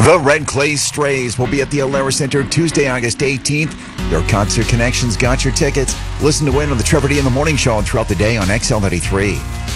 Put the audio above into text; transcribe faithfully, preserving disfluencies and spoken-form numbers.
The Red Clay Strays will be at the Alara Center Tuesday, August eighteenth. Their Concert Connections got your tickets. Listen to win on the Trevor D in the Morning Show throughout the day on X L ninety-three.